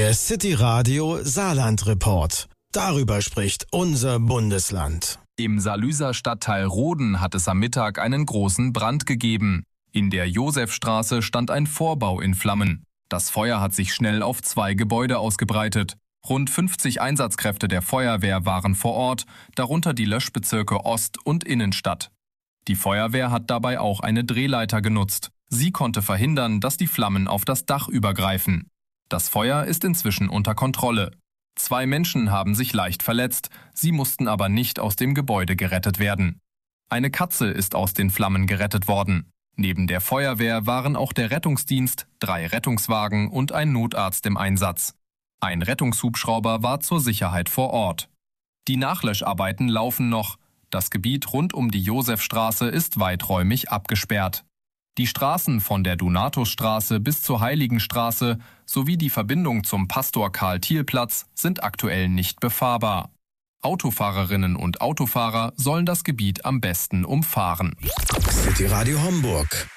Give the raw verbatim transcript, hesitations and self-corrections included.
Der City Radio Saarland Report. Darüber spricht unser Bundesland. Im Saarlüser Stadtteil Roden hat es am Mittag einen großen Brand gegeben. In der Josefstraße stand ein Vorbau in Flammen. Das Feuer hat sich schnell auf zwei Gebäude ausgebreitet. Rund fünfzig Einsatzkräfte der Feuerwehr waren vor Ort, darunter die Löschbezirke Ost und Innenstadt. Die Feuerwehr hat dabei auch eine Drehleiter genutzt. Sie konnte verhindern, dass die Flammen auf das Dach übergreifen. Das Feuer ist inzwischen unter Kontrolle. Zwei Menschen haben sich leicht verletzt, sie mussten aber nicht aus dem Gebäude gerettet werden. Eine Katze ist aus den Flammen gerettet worden. Neben der Feuerwehr waren auch der Rettungsdienst, drei Rettungswagen und ein Notarzt im Einsatz. Ein Rettungshubschrauber war zur Sicherheit vor Ort. Die Nachlöscharbeiten laufen noch. Das Gebiet rund um die Josefstraße ist weiträumig abgesperrt. Die Straßen von der Donatusstraße bis zur Heiligenstraße sowie die Verbindung zum Pastor-Karl-Thiel-Platz sind aktuell nicht befahrbar. Autofahrerinnen und Autofahrer sollen das Gebiet am besten umfahren. City Radio Homburg.